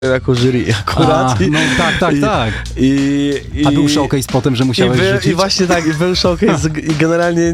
jako jury akurat. No tak. A był showcase potem, że musiałeś rzucić? I właśnie tak, był showcase i generalnie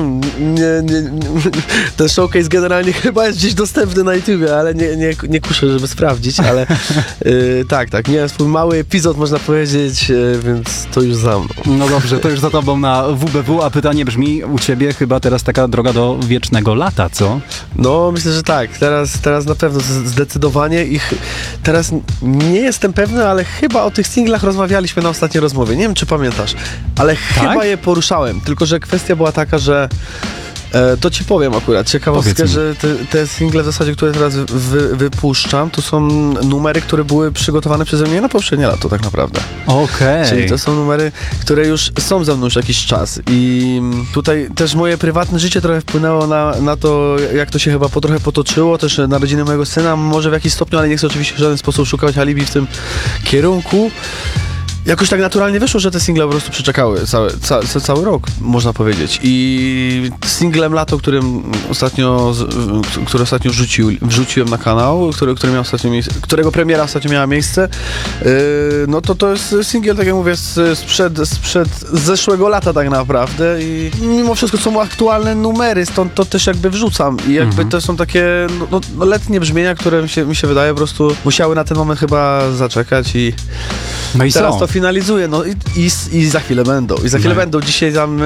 ten showcase generalnie chyba jest gdzieś dostępny na YouTubie, ale nie kuszę, żeby sprawdzić, ale tak, miałem swój mały epizod, można powiedzieć, więc to już za mną. No dobrze, to już za tobą na WBW, a pytanie brzmi, u ciebie chyba teraz taka droga do wiecznego lata, co? No, myślę, że tak. Teraz na pewno zdecydowanie teraz nie jestem pewny, ale chyba o tych singlach rozmawialiśmy na ostatniej rozmowie. Nie wiem, czy pamiętasz, ale chyba je poruszałem. Tylko że kwestia była taka, że to ci powiem akurat, ciekawostkę, że te single w zasadzie, które teraz wypuszczam, to są numery, które były przygotowane przeze mnie na poprzednie lato tak naprawdę. Okej. Czyli to są numery, które już są ze mną już jakiś czas i tutaj też moje prywatne życie trochę wpłynęło na to, jak to się chyba trochę potoczyło, też narodziny mojego syna, może w jakiś stopniu, ale nie chcę oczywiście w żaden sposób szukać alibi w tym kierunku. Jakoś tak naturalnie wyszło, że te single po prostu przeczekały cały rok, można powiedzieć. I singlem lato, który ostatnio wrzuciłem na kanał, którego premiera ostatnio miała miejsce, no to jest singiel, tak jak mówię, sprzed zeszłego lata tak naprawdę. I mimo wszystko są aktualne numery, stąd to też jakby wrzucam. I jakby to są takie letnie brzmienia, które mi się wydaje po prostu musiały na ten moment chyba zaczekać i no i teraz to finalizuję, no i za chwilę będą. I za chwilę będą. Dzisiaj tam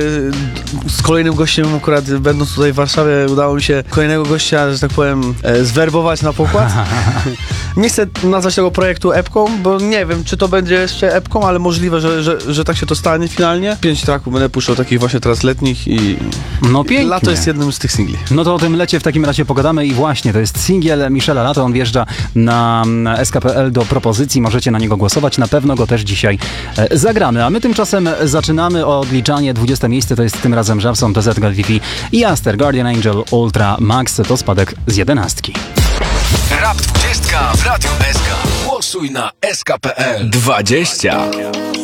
z kolejnym gościem, akurat będąc tutaj w Warszawie, udało mi się kolejnego gościa, że tak powiem, zwerbować na pokład. Nie chcę nazwać tego projektu epką, bo nie wiem, czy to będzie jeszcze epką, ale możliwe, że tak się to stanie finalnie. 5 tracków będę puszczał takich właśnie teraz letnich i no pięknie. Lato jest jednym z tych singli. No to o tym lecie w takim razie pogadamy i właśnie, to jest singiel Michela Lato, on wjeżdża na SK.pl do propozycji, możecie na niego głosować, na pewno go też dzisiaj zagramy, a my tymczasem zaczynamy odliczanie. 20 miejsce to jest tym razem Żabson, TZ TV i Aster, Guardian Angel, Ultra Max, to spadek z 11. Rap 20 w Radiu SK. Głosuj na SK.pl 20.